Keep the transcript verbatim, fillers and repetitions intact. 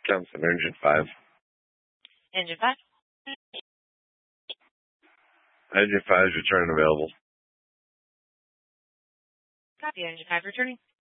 Counts in engine five. Engine five. Engine five is return available. Copy. Engine five returning.